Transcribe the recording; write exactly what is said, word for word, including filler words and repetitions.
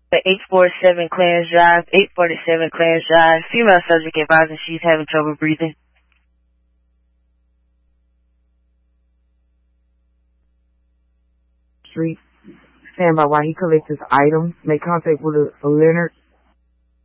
The eight forty-seven Clarence Drive, eight forty-seven Clarence Drive. Female subject advising she's having trouble breathing. Street. Stand by while he collects his items. Make contact with a, a Leonard